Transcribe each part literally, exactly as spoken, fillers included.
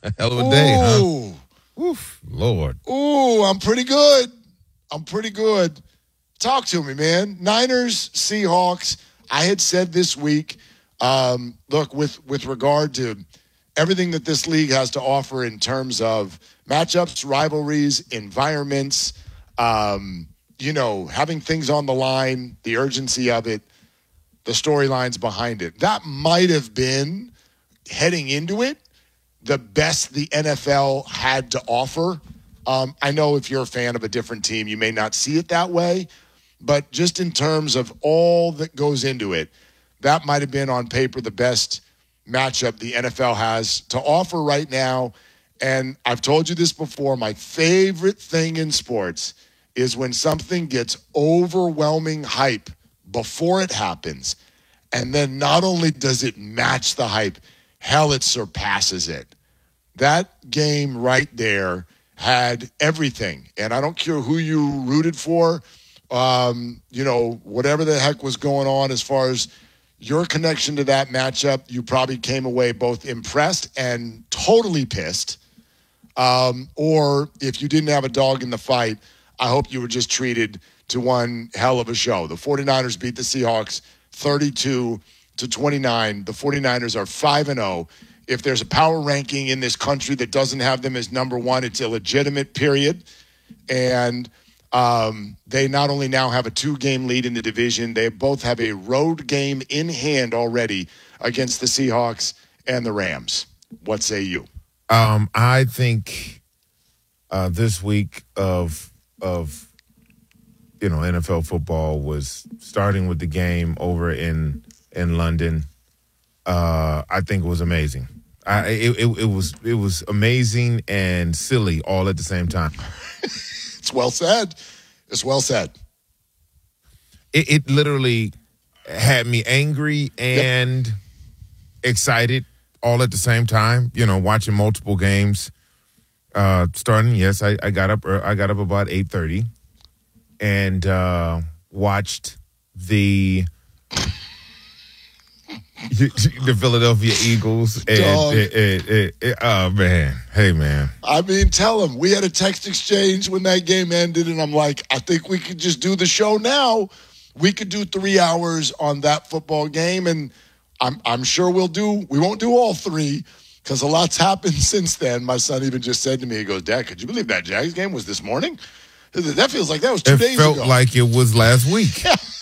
Hell of a day, Ooh. huh? Oof, Lord. Ooh, I'm pretty good. I'm pretty good. Talk to me, man. Niners, Seahawks. I had said this week, um, look, with, with regard to everything that this league has to offer in terms of matchups, rivalries, environments, um, you know, having things on the line, the urgency of it, the storylines behind it. That might have been, heading into it, the best the N F L had to offer. Um, I know if you're a fan of a different team, you may not see it that way, but just in terms of all that goes into it, that might have been on paper the best matchup the N F L has to offer right now. And I've told you this before, my favorite thing in sports is when something gets overwhelming hype before it happens, and then not only does it match the hype, hell, it surpasses it. That game right there had everything, and I don't care who you rooted for, um, you know, whatever the heck was going on as far as your connection to that matchup, you probably came away both impressed and totally pissed. Um, or if you didn't have a dog in the fight, I hope you were just treated to one hell of a show. The 49ers beat the Seahawks thirty-two to twenty-nine. The 49ers are five and oh. If there's a power ranking in this country that doesn't have them as number one, it's illegitimate, period. And um, they not only now have a two-game lead in the division, they both have a road game in hand already against the Seahawks and the Rams. What say you? Um, I think uh, this week of of you know N F L football was starting with the game over in in London. Uh, I think it was amazing. I, it, it, it was it was amazing and silly all at the same time. It's well said. It's well said. It, it literally had me angry and yep. excited all at the same time. You know, watching multiple games. Uh, starting, yes, I, I got up. I got up about eight thirty, and uh, watched the. The Philadelphia Eagles. And, and, and, and, and, oh, man. Hey, man. I mean, tell them. We had a text exchange when that game ended, and I'm like, I think we could just do the show now. We could do three hours on that football game, and I'm I'm sure we'll do – we won't do all three because a lot's happened since then. My son even just said to me, he goes, Dad, could you believe that Jags game was this morning? That feels like that was two it days ago. It felt like it was last week.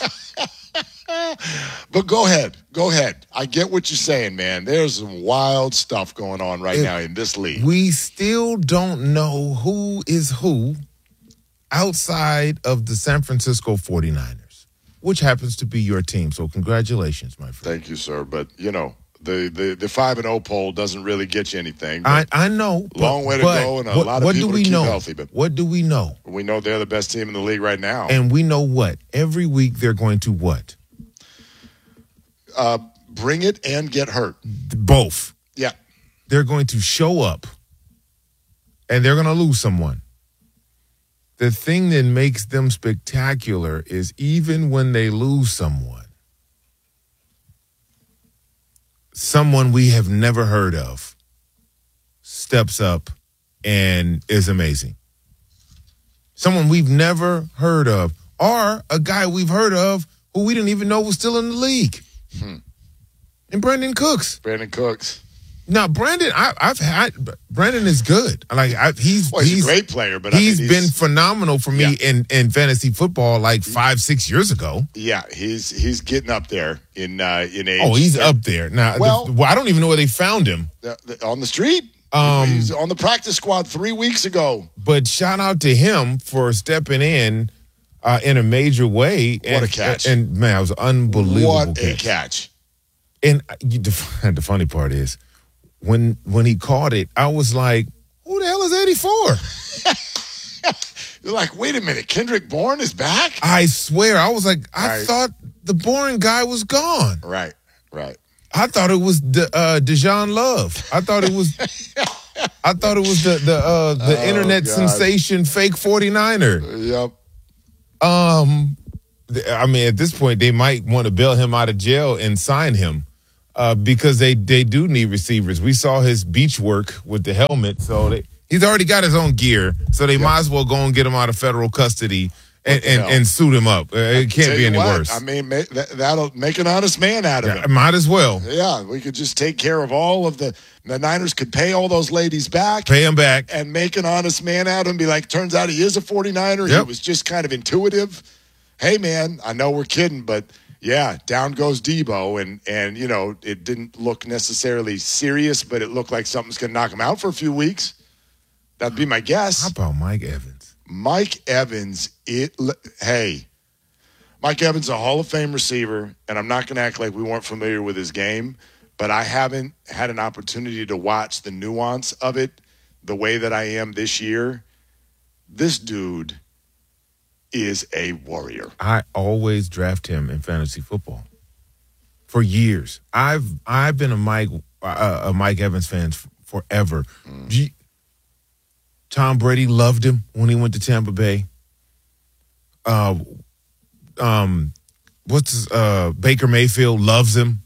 But go ahead. Go ahead. I get what you're saying, man. There's some wild stuff going on right it, now in this league. We still don't know who is who outside of the San Francisco 49ers, which happens to be your team. So congratulations, my friend. Thank you, sir. But, you know, the the, the five and oh poll doesn't really get you anything. I, I know. Long but, way to but go and a what, lot of what people do we to keep know? healthy. But what do we know? We know they're the best team in the league right now. And we know what? Every week they're going to what? Uh, bring it and get hurt. Both. Yeah. They're going to show up and they're going to lose someone. The thing that makes them spectacular is even when they lose someone, someone we have never heard of steps up and is amazing. Someone we've never heard of, or a guy we've heard of who we didn't even know was still in the league. Hmm. And Brandon Cooks. Brandon Cooks. Now, Brandon, I, I've had Brandon is good. Like I, he's well, he's, he's a great player, but he's, I mean, he's been phenomenal for me yeah. in, in fantasy football like five six years ago. Yeah, he's he's getting up there in uh, in age. Oh, he's up there now. Well, the, well, I don't even know where they found him the, the, on the street. Um, he's on the practice squad three weeks ago. But shout out to him for stepping in uh, in a major way. What and, a catch! And, and man, it was unbelievable. What catch. a catch! And you, the, the funny part is, when when he caught it, I was like, who the hell is eighty-four? You're like, wait a minute, Kendrick Bourne is back? I swear, I was like, I right. thought the boring guy was gone. Right, right. I thought it was De, uh, Dejan Love. I thought it was I thought it was the the uh, the oh, internet God. sensation fake 49er. Yep. Um I mean, at this point, they might want to bail him out of jail and sign him. uh, because they, they do need receivers. We saw his beach work with the helmet, so they, he's already got his own gear, so they yep. might as well go and get him out of federal custody and, and, and suit him up. Uh, it can't be any what, worse. I mean, that, that'll make an honest man out of yeah, him. Might as well. Yeah, we could just take care of all of the – the Niners could pay all those ladies back. Pay them back. And make an honest man out of him. Be like, turns out he is a forty-niner. Yep. He was just kind of intuitive. Hey, man, I know we're kidding, but, yeah, down goes Debo. And, and you know, it didn't look necessarily serious, but it looked like something's going to knock him out for a few weeks. That'd be my guess. How about Mike Evans? Mike Evans, it. hey, Mike Evans is a Hall of Fame receiver, and I'm not going to act like we weren't familiar with his game, but I haven't had an opportunity to watch the nuance of it the way that I am this year. This dude is a warrior. I always draft him in fantasy football for years. I've I've been a Mike uh, a Mike Evans fan f- forever. Mm. You, Tom Brady loved him when he went to Tampa Bay. Uh, um, what's his, uh, Baker Mayfield loves him.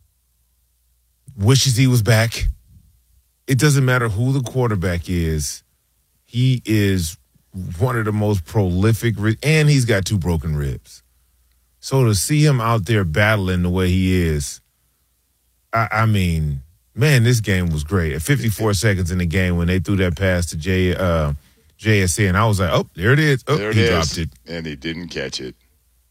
Wishes he was back. It doesn't matter who the quarterback is. He is one of the most prolific, and he's got two broken ribs. So to see him out there battling the way he is, I, I mean, man, this game was great. At fifty-four seconds in the game when they threw that pass to J, uh, J S N, I was like, oh, there it is. Oh, there it he is. dropped it. And he didn't catch it.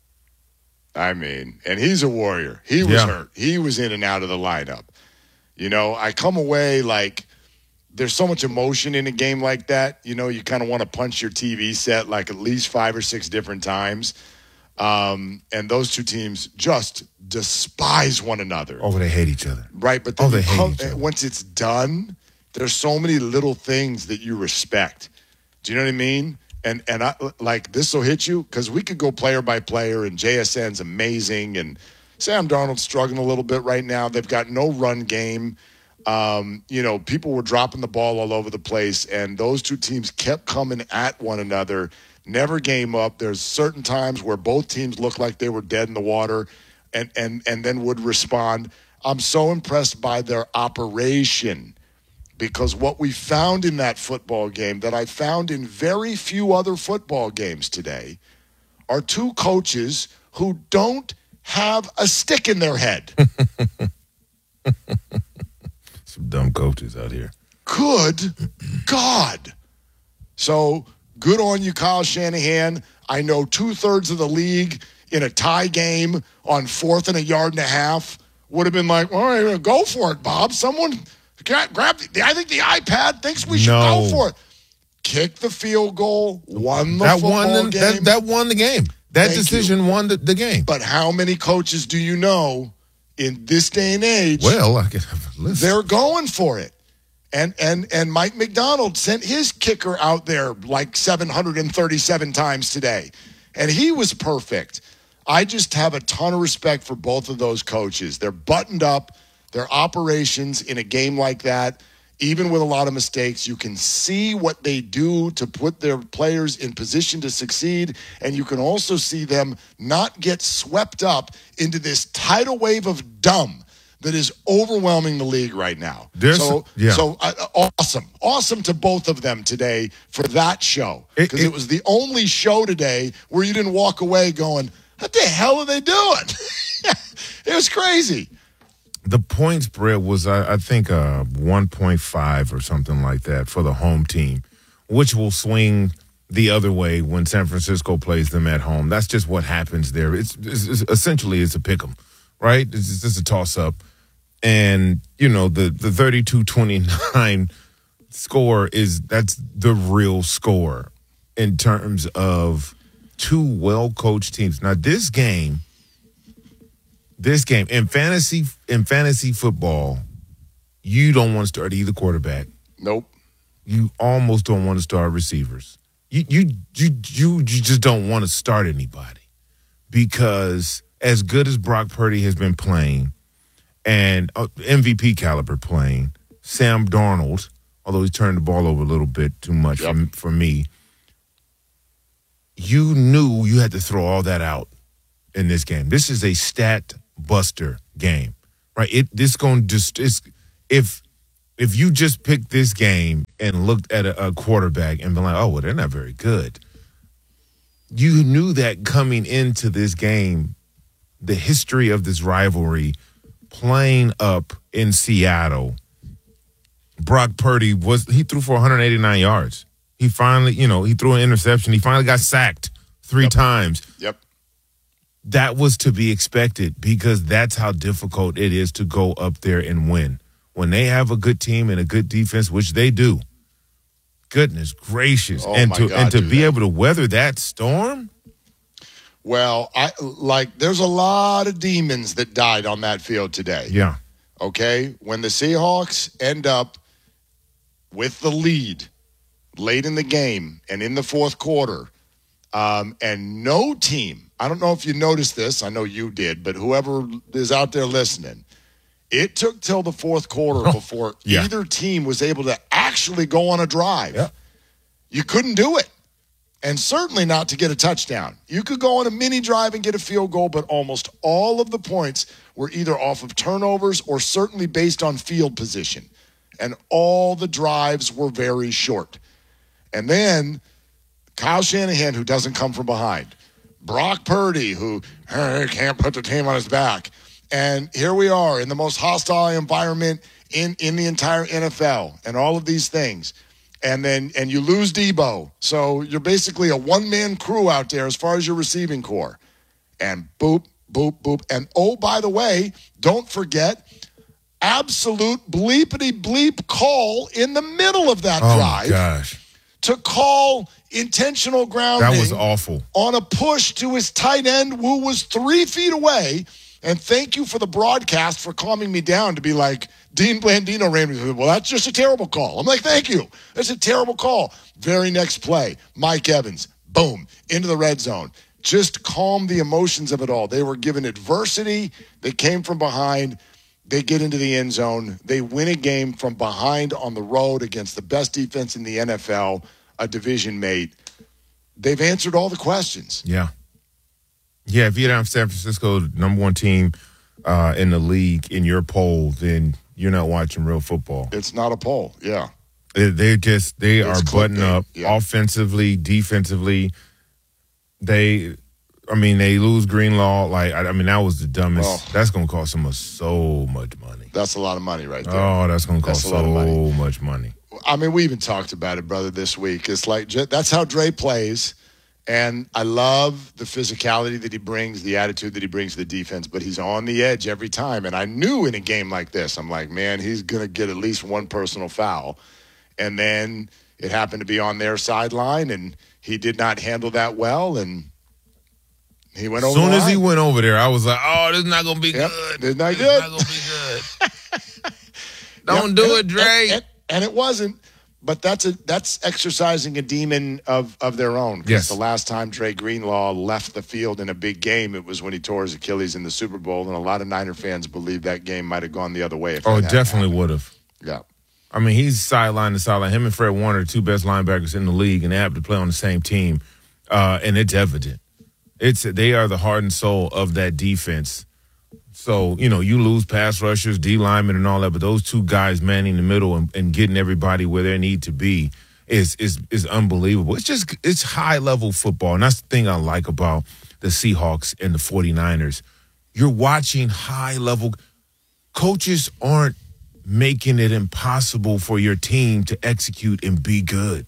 I mean, and he's a warrior. He was yeah. hurt. He was in and out of the lineup. You know, I come away like there's so much emotion in a game like that. You know, you kind of want to punch your T V set like at least five or six different times. Um, and those two teams just despise one another. Oh, they hate each other. Right, but then oh, they hate come, each other. Once it's done, there's so many little things that you respect. Do you know what I mean? And and I, like this will hit you because we could go player by player, and J S N's amazing, and Sam Darnold's struggling a little bit right now. They've got no run game. Um, you know, people were dropping the ball all over the place, and those two teams kept coming at one another, never game up. There's certain times where both teams looked like they were dead in the water and, and, and then would respond. I'm so impressed by their operation because what we found in that football game that I found in very few other football games today are two coaches who don't have a stick in their head. Some dumb coaches out here. Good God. So good on you, Kyle Shanahan. I know two-thirds of the league in a tie game on fourth and a yard and a half would have been like, all right, go for it, Bob. Someone grab, grab the, I think the iPad thinks we should no. go for it. Kick the field goal, won the that football won the, game. That, that won the game. That Thank decision you. won the, the game. But how many coaches do you know in this day and age? Well, I can have a list. They're going for it. And and and Mike McDonald sent his kicker out there like seven hundred thirty-seven times today. And he was perfect. I just have a ton of respect for both of those coaches. They're buttoned up. Their operations in a game like that, even with a lot of mistakes, you can see what they do to put their players in position to succeed. And you can also see them not get swept up into this tidal wave of dumb that is overwhelming the league right now. There's, so, yeah. so uh, awesome. Awesome to both of them today for that show. Because it, it, it was the only show today where you didn't walk away going, what the hell are they doing? It was crazy. The point spread was, I, I think, uh, one point five or something like that for the home team, which will swing the other way when San Francisco plays them at home. That's just what happens there. It's, it's, it's essentially it's a pick 'em, right? It's just a toss-up. And, you know, the, the thirty-two twenty-nine score is that's the real score in terms of two well-coached teams. Now, this game, this game in fantasy in fantasy football, you don't want to start either quarterback. Nope. You almost don't want to start receivers. You you you you, you just don't want to start anybody because as good as Brock Purdy has been playing, and uh, M V P caliber playing, Sam Darnold, although he turned the ball over a little bit too much yep. for, for me, you knew you had to throw all that out in this game. This is a stat buster game, right? It this going to just it's, if if you just picked this game and looked at a, a quarterback and been like, oh well, they're not very good. You knew that coming into this game, the history of this rivalry, playing up in Seattle. Brock Purdy was he threw for one hundred eighty-nine yards. He finally, you know, he threw an interception. He finally got sacked three yep. times. Yep. That was to be expected because that's how difficult it is to go up there and win. When they have a good team and a good defense, which they do, goodness gracious. Oh and my to God, and to be that. able to weather that storm. Well, I like there's a lot of demons that died on that field today. Yeah. Okay. When the Seahawks end up with the lead late in the game and in the fourth quarter, um, and no team, I don't know if you noticed this, I know you did, but whoever is out there listening, it took till the fourth quarter before yeah. either team was able to actually go on a drive. Yeah. You couldn't do it. And certainly not to get a touchdown. You could go on a mini drive and get a field goal, but almost all of the points were either off of turnovers or certainly based on field position. And all the drives were very short. And then Kyle Shanahan, who doesn't come from behind. Brock Purdy, who hey, can't put the team on his back. And here we are in the most hostile environment in, in the entire N F L and all of these things. And then and you lose Debo. So you're basically a one-man crew out there as far as your receiving core. And boop, boop, boop. And oh, by the way, don't forget, absolute bleepity bleep call in the middle of that oh drive. My gosh. To call intentional grounding. That was awful. On a push to his tight end who was three feet away. And thank you for the broadcast for calming me down to be like, Dean Blandino ran me. Well, that's just a terrible call. I'm like, thank you. That's a terrible call. Very next play, Mike Evans, boom, into the red zone. Just calm the emotions of it all. They were given adversity. They came from behind. They get into the end zone. They win a game from behind on the road against the best defense in the N F L, a division mate. They've answered all the questions. Yeah. Yeah, if you don't have San Francisco, number one team uh, in the league in your poll, then you're not watching real football. It's not a poll, yeah. They, they just, they it's are buttoned up yeah. offensively, defensively. They, I mean, they lose Greenlaw. Like, I, I mean, that was the dumbest. Oh. That's going to cost them so much money. That's a lot of money right there. Oh, that's going to cost so money. much money. I mean, we even talked about it, brother, this week. It's like, that's how Dre plays. And I love the physicality that he brings, the attitude that he brings to the defense, but he's on the edge every time. And I knew in a game like this, I'm like, man, he's going to get at least one personal foul. And then it happened to be on their sideline, and he did not handle that well, and he went over As soon the as line. he went over there, I was like, oh, this is not going to be yep, good. This is not this good. This is not going to be good. Don't yep, do and, it, Dre. And, and, and it wasn't. But that's a that's exercising a demon of, of their own. Because yes. the last time Dre Greenlaw left the field in a big game, it was when he tore his Achilles in the Super Bowl, and a lot of Niner fans believe that game might have gone the other way. If oh, it definitely would have. Yeah. I mean, he's sideline to sideline. Him and Fred Warner are the two best linebackers in the league, and they happen to play on the same team, uh, and it's evident. It's they are the heart and soul of that defense. So, you know, you lose pass rushers, D linemen and all that, but those two guys manning the middle and, and getting everybody where they need to be is is is unbelievable. It's just it's high-level football, and that's the thing I like about the Seahawks and the 49ers. You're watching high-level – coaches aren't making it impossible for your team to execute and be good,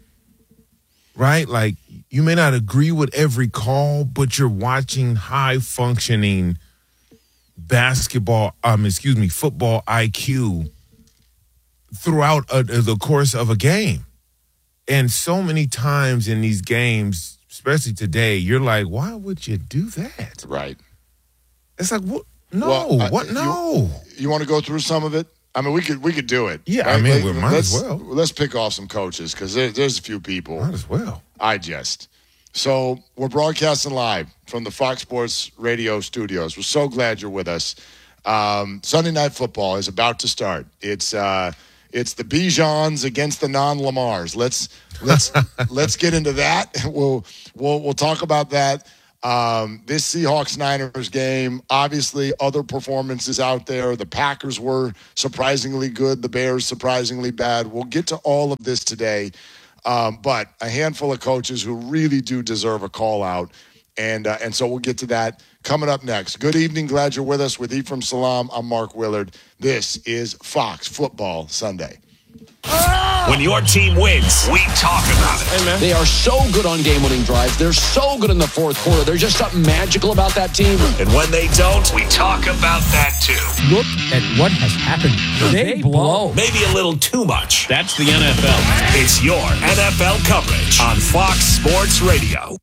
right? Like, you may not agree with every call, but you're watching high-functioning – basketball, um, excuse me, football I Q throughout a, the course of a game. And so many times in these games, especially today, you're like, why would you do that? Right. It's like, what? No, well, I, what? No. You, you want to go through some of it? I mean, we could we could do it. Yeah, right? I mean, like, we might let's, as well. Let's pick off some coaches because there, there's a few people. Might as well. I just. So we're broadcasting live from the Fox Sports Radio studios. We're so glad you're with us. Um, Sunday Night Football is about to start. It's uh, it's the Bijans against the non-Lamars. Let's let's let's get into that. We'll we'll we'll talk about that. Um, this Seahawks-Niners game, obviously other performances out there. The Packers were surprisingly good. The Bears surprisingly bad. We'll get to all of this today. Um, but a handful of coaches who really do deserve a call out. And, uh, and so we'll get to that coming up next. Good evening. Glad you're with us. With Ephraim Salaam, I'm Mark Willard. This is Fox Football Sunday. When your team wins, we talk about it. Hey, man. They are so good on game-winning drives. They're so good in the fourth quarter. There's just something magical about that team. And when they don't, we talk about that too. Look at what has happened. They, they blow. Maybe a little too much. That's the N F L. It's your N F L coverage on Fox Sports Radio.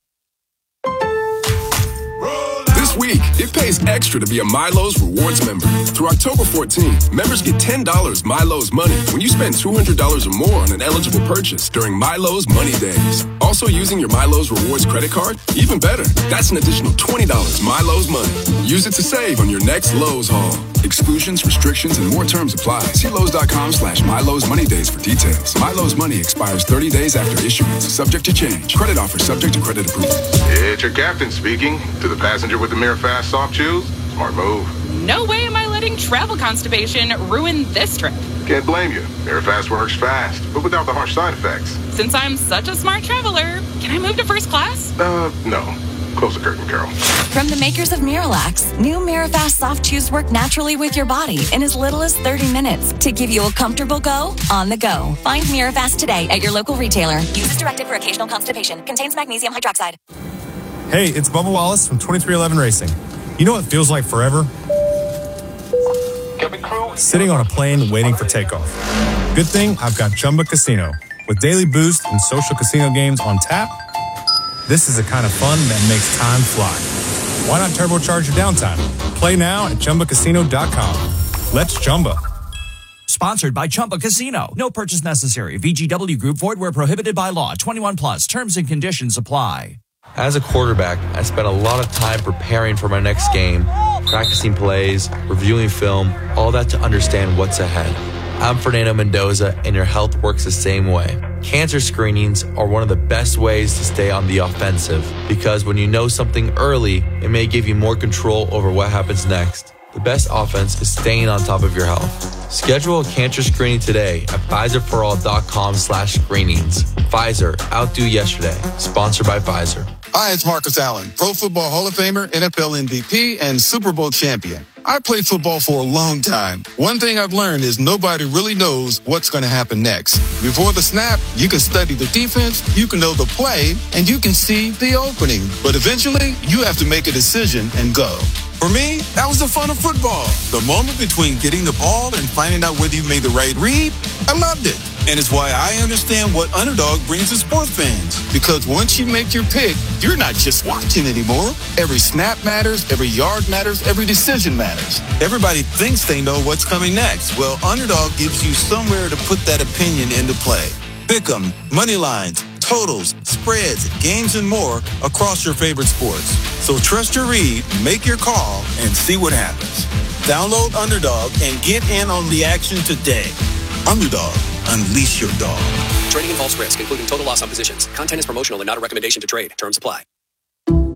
This week, it pays extra to be a Milo's Rewards member. Through October fourteenth, members get ten dollars Milo's Money when you spend two hundred dollars or more on an eligible purchase during Milo's Money Days. Also using your Milo's Rewards credit card? Even better, that's an additional twenty dollars Milo's Money. Use it to save on your next Lowe's haul. Exclusions, restrictions, and more terms apply. See Lowe's.com slash Milo's Money Days for details. Milo's Money expires thirty days after issuance. Subject to change. Credit offer subject to credit approval. It's your captain speaking. To the passenger with the MiraFast soft chews, smart move. No way am I letting travel constipation ruin this trip. Can't blame you. MiraFast works fast, but without the harsh side effects. Since I'm such a smart traveler, can I move to first class? Uh, no. Close the curtain, Carol. From the makers of Miralax, new MiraFast soft chews work naturally with your body in as little as thirty minutes to give you a comfortable go on the go. Find MiraFast today at your local retailer. Use as directed for occasional constipation. Contains magnesium hydroxide. Hey, it's Bubba Wallace from twenty-three eleven Racing. You know what feels like forever? Sitting on a plane waiting for takeoff. Good thing I've got Chumba Casino. With daily boost and social casino games on tap, this is the kind of fun that makes time fly. Why not turbocharge your downtime? Play now at Chumba Casino dot com. Let's Chumba. Sponsored by Chumba Casino. No purchase necessary. V G W Group. Void where prohibited by law. twenty-one plus. Terms and conditions apply. As a quarterback, I spent a lot of time preparing for my next game, practicing plays, reviewing film, all that to understand what's ahead. I'm Fernando Mendoza, and your health works the same way. Cancer screenings are one of the best ways to stay on the offensive, because when you know something early, it may give you more control over what happens next. The best offense is staying on top of your health. Schedule a cancer screening today at Pfizerforall.com slash screenings. Pfizer, outdo yesterday. Sponsored by Pfizer. Hi, it's Marcus Allen, Pro Football Hall of Famer, N F L M V P, and Super Bowl champion. I played football for a long time. One thing I've learned is nobody really knows what's going to happen next. Before the snap, you can study the defense, you can know the play, and you can see the opening. But eventually, you have to make a decision and go. For me, that was the fun of football. The moment between getting the ball and finding out whether you made the right read, I loved it. And it's why I understand what Underdog brings to sports fans. Because once you make your pick, you're not just watching anymore. Every snap matters, every yard matters, every decision matters. Everybody thinks they know what's coming next. Well, Underdog gives you somewhere to put that opinion into play. Pick 'em, money lines, totals, spreads, games, and more across your favorite sports. So trust your read, make your call, and see what happens. Download Underdog and get in on the action today. Underdog, unleash your dog. Trading involves risk, including total loss on positions. Content is promotional and not a recommendation to trade. Terms apply.